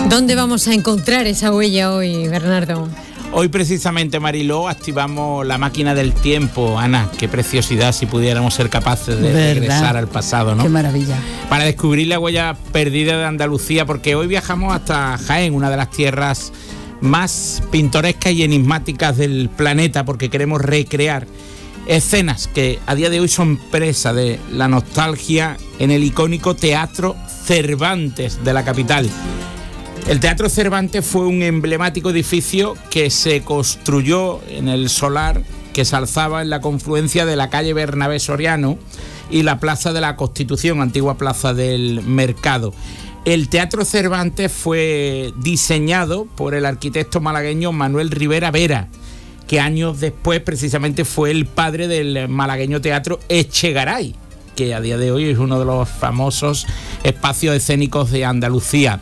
¿Dónde vamos a encontrar esa huella hoy, Bernardo? Hoy precisamente, Mariló, activamos la máquina del tiempo. Ana, qué preciosidad si pudiéramos ser capaces de regresar al pasado, ¿no? Qué maravilla. Para descubrir la huella perdida de Andalucía, porque hoy viajamos hasta Jaén, una de las tierras más pintorescas y enigmáticas del planeta, porque queremos recrear escenas que a día de hoy son presa de la nostalgia en el icónico Teatro Cervantes de la capital. El Teatro Cervantes fue un emblemático edificio que se construyó en el solar que se alzaba en la confluencia de la calle Bernabé Soriano y la Plaza de la Constitución, antigua Plaza del Mercado. El Teatro Cervantes fue diseñado por el arquitecto malagueño Manuel Rivera Vera, que años después precisamente fue el padre del malagueño Teatro Echegaray, que a día de hoy es uno de los famosos espacios escénicos de Andalucía.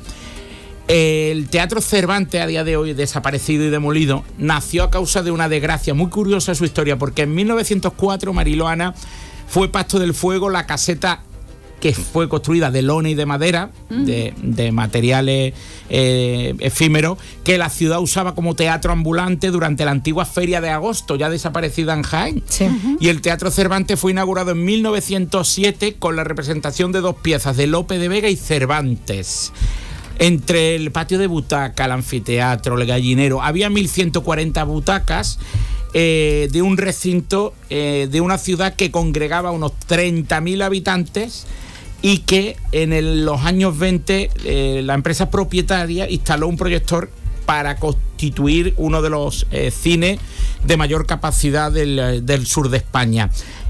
El Teatro Cervantes, a día de hoy desaparecido y demolido, nació a causa de una desgracia. Muy curiosa su historia, porque en 1904, Mariloana, fue Pasto del Fuego la caseta que fue construida de lona y de madera, de materiales efímeros, que la ciudad usaba como teatro ambulante durante la antigua Feria de Agosto, ya desaparecida en Jaén. Sí. Y el Teatro Cervantes fue inaugurado en 1907 con la representación de dos piezas, de Lope de Vega y Cervantes. Entre el patio de butaca, el anfiteatro, el gallinero, había 1.140 butacas de un recinto de una ciudad que congregaba unos 30.000 habitantes y que en los años 20 la empresa propietaria instaló un proyector para constituir uno de los cines de mayor capacidad del sur de España.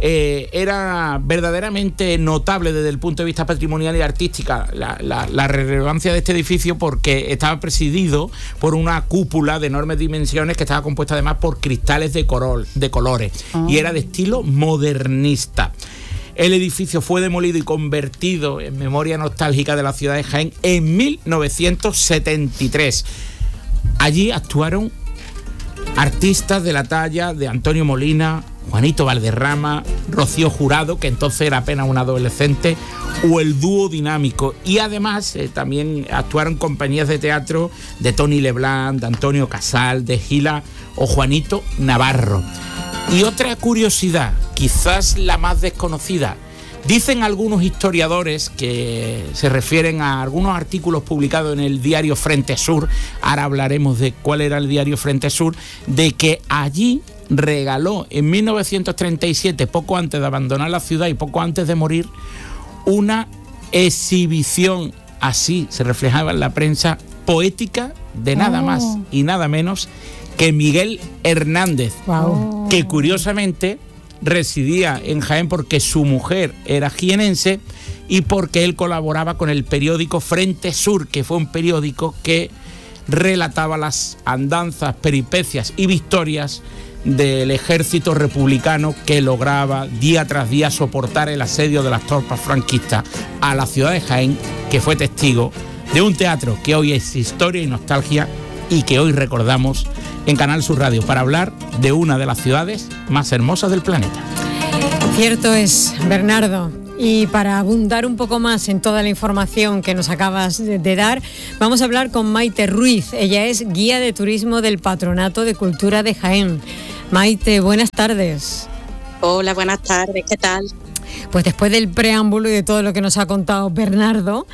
Era verdaderamente notable desde el punto de vista patrimonial y artística la relevancia de este edificio, porque estaba presidido por una cúpula de enormes dimensiones que estaba compuesta además por cristales de colores y era de estilo modernista. El edificio fue demolido y convertido en memoria nostálgica de la ciudad de Jaén en 1973. Allí actuaron artistas de la talla de Antonio Molina, Juanito Valderrama, Rocío Jurado, que entonces era apenas un adolescente, o el dúo Dinámico. Y además también actuaron compañías de teatro de Tony Leblanc, de Antonio Casal, de Gila o Juanito Navarro. Y otra curiosidad, quizás la más desconocida, dicen algunos historiadores que se refieren a algunos artículos publicados en el diario Frente Sur, ahora hablaremos de cuál era el diario Frente Sur, de que allí regaló en 1937, poco antes de abandonar la ciudad y poco antes de morir, una exhibición, así se reflejaba en la prensa, poética de nada más y nada menos que Miguel Hernández, que curiosamente residía en Jaén porque su mujer era jienense y porque él colaboraba con el periódico Frente Sur, que fue un periódico que relataba las andanzas, peripecias y victorias del ejército republicano que lograba día tras día soportar el asedio de las tropas franquistas a la ciudad de Jaén, que fue testigo de un teatro que hoy es historia y nostalgia y que hoy recordamos en Canal Sur Radio para hablar de una de las ciudades más hermosas del planeta. Cierto es, Bernardo. Y para abundar un poco más en toda la información que nos acabas de dar, vamos a hablar con Maite Ruiz. Ella es guía de turismo del Patronato de Cultura de Jaén. Maite, buenas tardes. Hola, buenas tardes, ¿qué tal? Pues después del preámbulo y de todo lo que nos ha contado Bernardo,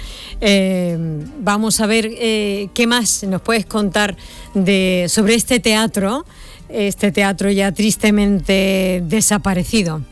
vamos a ver qué más nos puedes contar sobre este teatro ya tristemente desaparecido.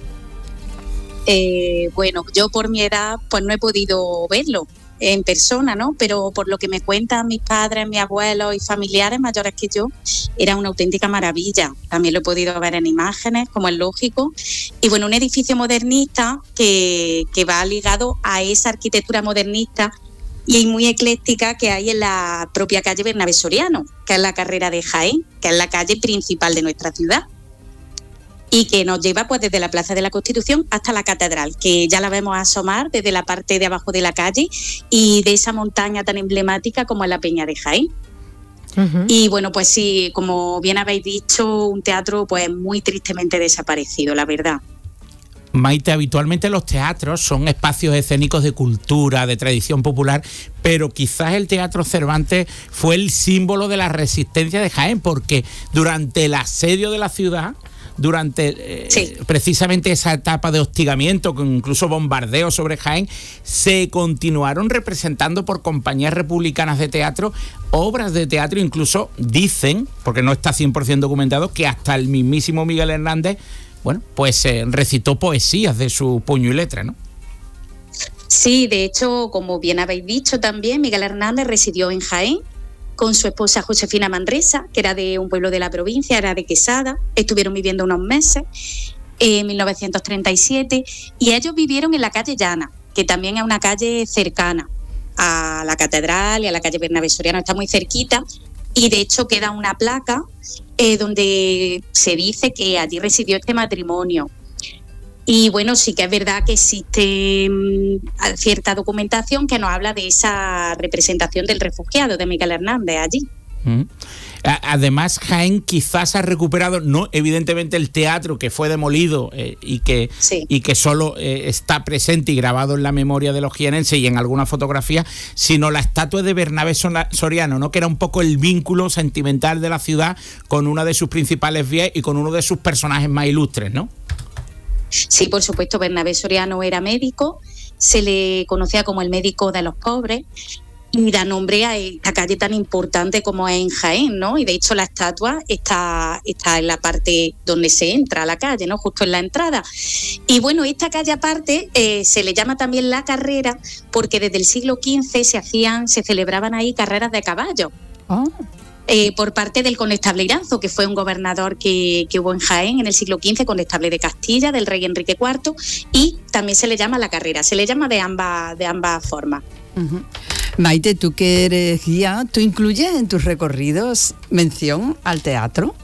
Bueno, yo por mi edad pues no he podido verlo en persona, ¿no? Pero por lo que me cuentan mis padres, mis abuelos y familiares mayores que yo, era una auténtica maravilla. También lo he podido ver en imágenes, como es lógico. Y bueno, un edificio modernista que va ligado a esa arquitectura modernista y muy ecléctica que hay en la propia calle Bernabé Soriano, que es la carrera de Jaén, que es la calle principal de nuestra ciudad, y que nos lleva pues desde la Plaza de la Constitución hasta la Catedral, que ya la vemos asomar desde la parte de abajo de la calle y de esa montaña tan emblemática como es la Peña de Jaén. Uh-huh. Y bueno, pues sí, como bien habéis dicho, un teatro pues muy tristemente desaparecido, la verdad. Maite, habitualmente los teatros son espacios escénicos de cultura, de tradición popular, pero quizás el Teatro Cervantes fue el símbolo de la resistencia de Jaén, porque durante el asedio de la ciudad, durante precisamente esa etapa de hostigamiento, con incluso bombardeos sobre Jaén, se continuaron representando por compañías republicanas de teatro obras de teatro, incluso dicen, porque no está 100% documentado, que hasta el mismísimo Miguel Hernández, bueno, pues recitó poesías de su puño y letra, ¿no? Sí, de hecho, como bien habéis dicho también, Miguel Hernández residió en Jaén con su esposa Josefina Manresa, que era de un pueblo de la provincia, era de Quesada. Estuvieron viviendo unos meses en 1937 y ellos vivieron en la calle Llana, que también es una calle cercana a la catedral y a la calle Bernabé Soriano, está muy cerquita, y de hecho queda una placa donde se dice que allí residió este matrimonio. Y bueno, sí que es verdad que existe cierta documentación que nos habla de esa representación del refugiado de Miguel Hernández allí. Además, Jaén quizás ha recuperado, no evidentemente el teatro que fue demolido y que solo está presente y grabado en la memoria de los jienenses y en alguna fotografía, sino la estatua de Bernabé Soriano, ¿no? Que era un poco el vínculo sentimental de la ciudad con una de sus principales vías y con uno de sus personajes más ilustres, ¿no? Sí, por supuesto, Bernabé Soriano era médico, se le conocía como el médico de los pobres y da nombre a esta calle tan importante como es en Jaén, ¿no? Y de hecho la estatua está en la parte donde se entra a la calle, ¿no? Justo en la entrada. Y bueno, esta calle aparte se le llama también La Carrera porque desde el siglo XV se celebraban ahí carreras de caballos. Oh. Por parte del conestable Iranzo, que fue un gobernador que hubo en Jaén en el siglo XV, conestable de Castilla, del rey Enrique IV, y también se le llama La Carrera, se le llama de ambas formas. Uh-huh. Maite, tú que eres guía, ¿tú incluyes en tus recorridos mención al teatro?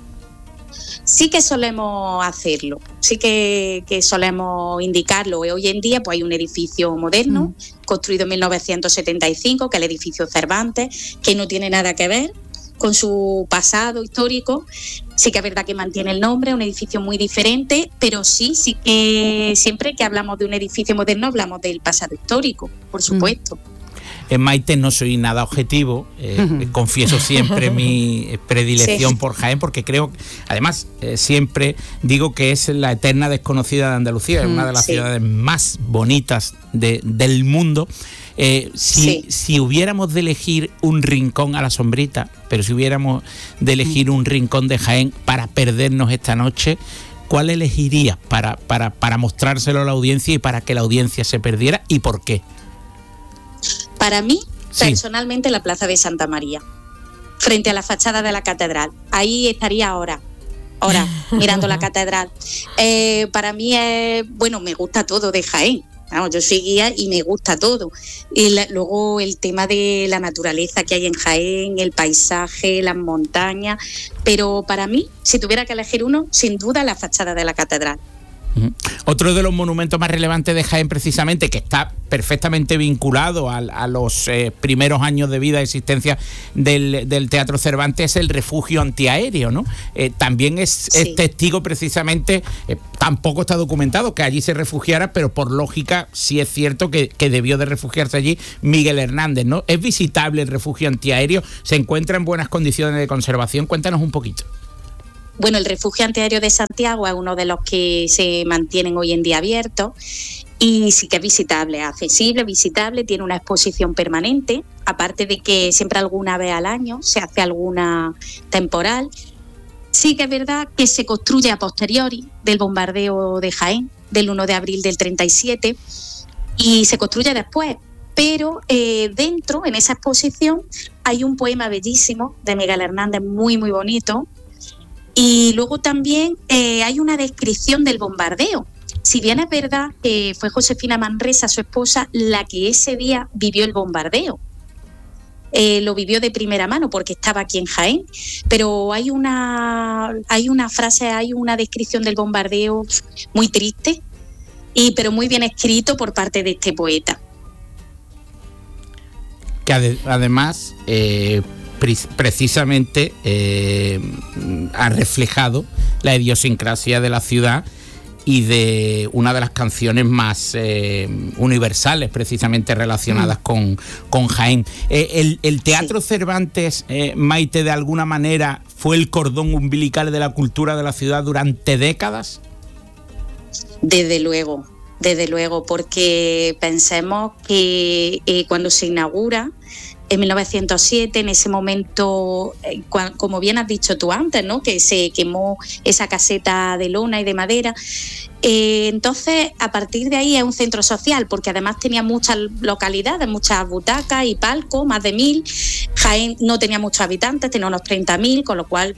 Sí que solemos hacerlo, sí que solemos indicarlo. Hoy en día pues hay un edificio moderno, construido en 1975, que es el edificio Cervantes, que no tiene nada que ver con su pasado histórico. Sí que es verdad que mantiene el nombre, un edificio muy diferente, pero sí que siempre que hablamos de un edificio moderno hablamos del pasado histórico, por supuesto. Maite, no soy nada objetivo, confieso siempre mi predilección por Jaén, porque creo, además, siempre digo que es la eterna desconocida de Andalucía, es una de las ciudades más bonitas del mundo. Si hubiéramos de elegir un rincón a la sombrita, pero si hubiéramos de elegir un rincón de Jaén para perdernos esta noche, ¿cuál elegirías para mostrárselo a la audiencia y para que la audiencia se perdiera y por qué? Para mí, personalmente, la Plaza de Santa María, frente a la fachada de la catedral. Ahí estaría ahora mirando la catedral. Para mí, me gusta todo de Jaén. Vamos, yo soy guía y me gusta todo. Y luego el tema de la naturaleza que hay en Jaén, el paisaje, las montañas. Pero para mí, si tuviera que elegir uno, sin duda la fachada de la catedral. Otro de los monumentos más relevantes de Jaén, precisamente, que está perfectamente vinculado a los primeros años de vida, de existencia del Teatro Cervantes, es el refugio antiaéreo, ¿no? También es testigo precisamente, tampoco está documentado que allí se refugiara, pero por lógica sí es cierto que debió de refugiarse allí Miguel Hernández, ¿no? ¿Es visitable el refugio antiaéreo? ¿Se encuentra en buenas condiciones de conservación? Cuéntanos un poquito. Bueno, el refugio antiaéreo de Santiago es uno de los que se mantienen hoy en día abiertos y sí que es visitable, accesible, visitable, tiene una exposición permanente, aparte de que siempre alguna vez al año se hace alguna temporal. Sí que es verdad que se construye a posteriori del bombardeo de Jaén, del 1 de abril del 37, y se construye después. Pero dentro, en esa exposición, hay un poema bellísimo de Miguel Hernández, muy, muy bonito. Y luego también hay una descripción del bombardeo. Si bien es verdad que fue Josefina Manresa, su esposa, la que ese día vivió el bombardeo. Lo vivió de primera mano porque estaba aquí en Jaén, pero hay una frase, hay una descripción del bombardeo muy triste, pero muy bien escrito por parte de este poeta. Que además precisamente ha reflejado la idiosincrasia de la ciudad y de una de las canciones más universales, precisamente relacionadas con Jaén. El Teatro Cervantes, Maite, de alguna manera fue el cordón umbilical de la cultura de la ciudad durante décadas. Desde luego, porque pensemos que cuando se inaugura en 1907, en ese momento, como bien has dicho tú antes, ¿no?, que se quemó esa caseta de lona y de madera. Entonces, a partir de ahí es un centro social, porque además tenía muchas localidades, muchas butacas y palcos, más de 1000. Jaén no tenía muchos habitantes, tenía unos 30.000, con lo cual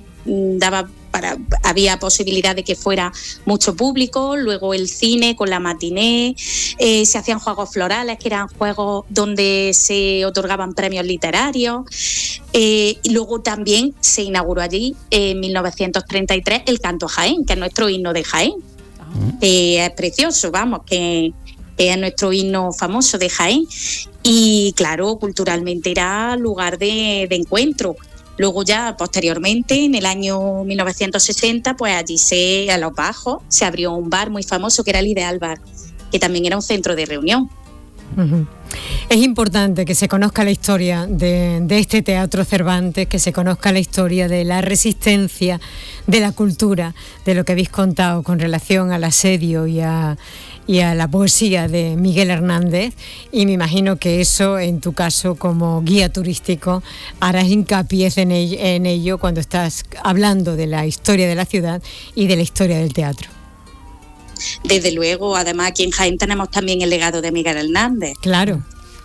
había posibilidad de que fuera mucho público. Luego el cine con la matiné, se hacían juegos florales, que eran juegos donde se otorgaban premios literarios. Y luego también se inauguró allí en 1933 el Canto a Jaén, que es nuestro himno de Jaén. Es precioso, vamos, que es nuestro himno famoso de Jaén. Y claro, culturalmente era lugar de encuentro. Luego ya posteriormente, en el año 1960, pues allí a los bajos se abrió un bar muy famoso que era el Ideal Bar, que también era un centro de reunión. Uh-huh. Es importante que se conozca la historia de este Teatro Cervantes, que se conozca la historia de la resistencia, de la cultura, de lo que habéis contado con relación al asedio y a la poesía de Miguel Hernández, y me imagino que eso, en tu caso como guía turístico, harás hincapié en ello cuando estás hablando de la historia de la ciudad y de la historia del teatro. Desde luego, además aquí en Jaén tenemos también el legado de Miguel Hernández. Claro.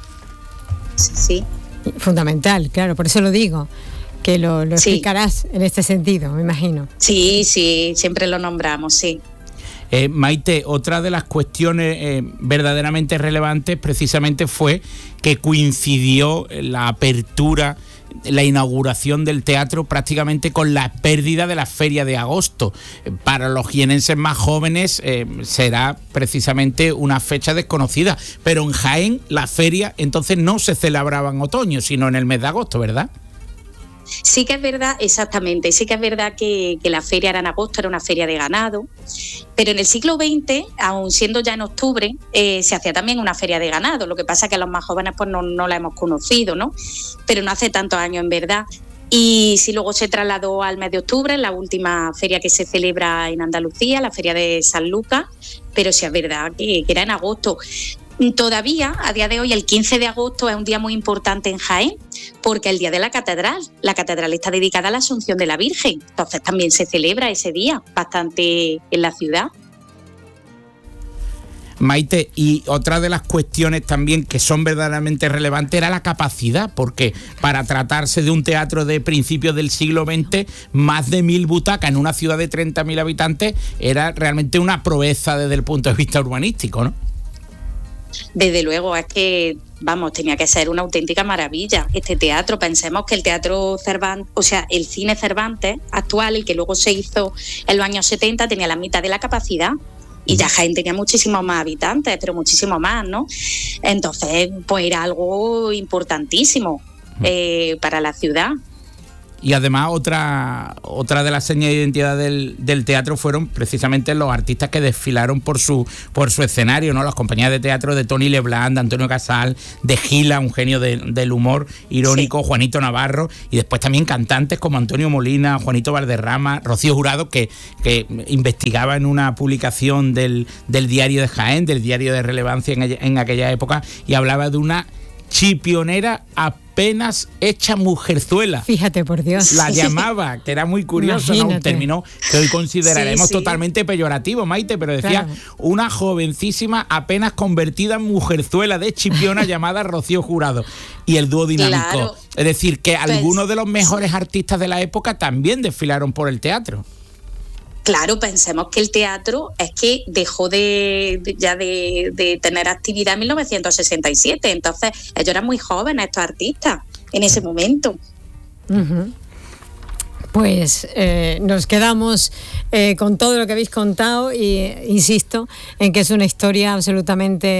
Sí. Fundamental, claro, por eso lo digo, que lo explicarás en este sentido, me imagino. Sí, siempre lo nombramos, sí. Maite, otra de las cuestiones verdaderamente relevantes precisamente fue que coincidió la apertura, la inauguración del teatro prácticamente con la pérdida de la Feria de Agosto. Para los jienenses más jóvenes será precisamente una fecha desconocida, pero en Jaén la feria entonces no se celebraba en otoño, sino en el mes de agosto, ¿verdad? Sí que es verdad, exactamente, sí que es verdad que la feria era en agosto, era una feria de ganado, pero en el siglo XX, aun siendo ya en octubre, se hacía también una feria de ganado. Lo que pasa es que a los más jóvenes pues no la hemos conocido, ¿no? Pero no hace tantos años en verdad. Y sí, luego se trasladó al mes de octubre, la última feria que se celebra en Andalucía, la feria de San Lucas, pero sí es verdad que era en agosto. Todavía, a día de hoy, el 15 de agosto es un día muy importante en Jaén, porque es el día de la catedral. La catedral está dedicada a la Asunción de la Virgen, entonces también se celebra ese día bastante en la ciudad. Maite, y otra de las cuestiones también que son verdaderamente relevantes era la capacidad, porque para tratarse de un teatro de principios del siglo XX, más de 1000 butacas en una ciudad de 30.000 habitantes era realmente una proeza desde el punto de vista urbanístico, ¿no? Desde luego, es que, vamos, tenía que ser una auténtica maravilla este teatro. Pensemos que el Teatro Cervantes, o sea, el cine Cervantes actual, el que luego se hizo en los años 70, tenía la mitad de la capacidad. Y ya Jaén tenía muchísimos más habitantes, pero muchísimo más, ¿no? Entonces, pues era algo importantísimo para la ciudad. Y además otra de las señas de identidad del teatro fueron precisamente los artistas que desfilaron por su escenario, ¿no? Las compañías de teatro de Tony Leblanc, de Antonio Casal, de Gila, un genio del humor irónico, sí. Juanito Navarro, y después también cantantes como Antonio Molina, Juanito Valderrama, Rocío Jurado, que investigaba en una publicación del diario de Jaén, del diario de relevancia en aquella época, y hablaba de una chipionera apenas hecha mujerzuela. Fíjate, por Dios. La llamaba, que era muy curioso, ¿no? Un término que hoy consideraremos totalmente peyorativo, Maite, pero decía, claro, una jovencísima apenas convertida en mujerzuela de chipiona llamada Rocío Jurado. Y el dúo dinámico. Claro. Es decir, que algunos de los mejores artistas de la época también desfilaron por el teatro. Claro, pensemos que el teatro es que dejó de tener actividad en 1967, entonces ellos eran muy jóvenes, estos artistas, en ese momento. Uh-huh. Pues nos quedamos con todo lo que habéis contado y insisto en que es una historia absolutamente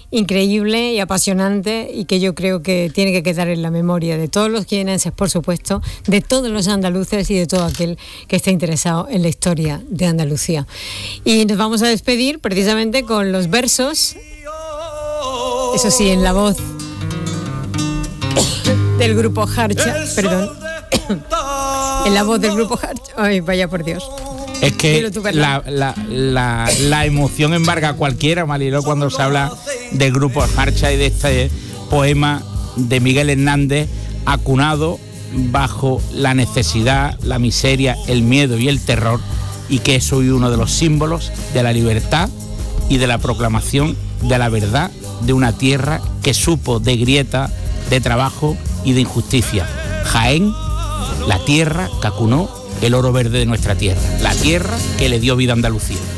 increíble y apasionante, y que yo creo que tiene que quedar en la memoria de todos los jienenses, por supuesto, de todos los andaluces y de todo aquel que esté interesado en la historia de Andalucía. Y nos vamos a despedir precisamente con los versos, eso sí, en la voz del grupo Jarcha, perdón, en la voz del grupo Jarcha. Ay, vaya por Dios. Es que la emoción embarga a cualquiera, Mariló, cuando se habla del grupo Jarcha y de este poema de Miguel Hernández, acunado bajo la necesidad, la miseria, el miedo y el terror, y que es hoy uno de los símbolos de la libertad y de la proclamación de la verdad de una tierra que supo de grieta, de trabajo y de injusticia. Jaén, la tierra que acunó el oro verde de nuestra tierra, la tierra que le dio vida a Andalucía.